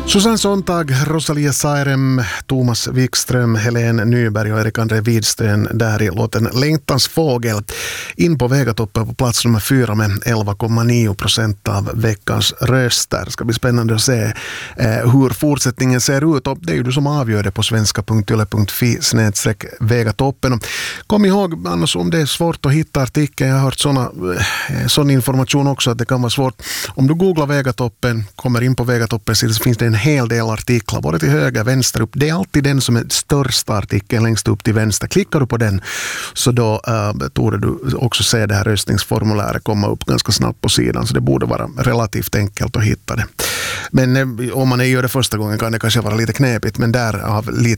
Susanne Sontag, Rosalia Sairem, Thomas Wikström, Helene Nyberg och Erik André Widsten där i låten Längtans fågel. In på Vegatoppen på plats nummer 4 med 11,9% av veckans röster. Det ska bli spännande att se hur fortsättningen ser ut. Och det är ju du som avgör det på svenska.yle.fi/Vegatoppen. Kom ihåg annars om det är svårt att hitta artikeln. Jag har hört sån information också att det kan vara svårt. Om du googlar Vegatoppen, kommer in på Vegatoppen så finns det en hel del artiklar, både till höger, vänster upp. Det är alltid den som är största artikeln längst upp till vänster. Klickar du på den så då torde du också se det här röstningsformuläret komma upp ganska snabbt på sidan, så det borde vara relativt enkelt att hitta det. Men om man gör det första gången kan det kanske vara lite knepigt, men där av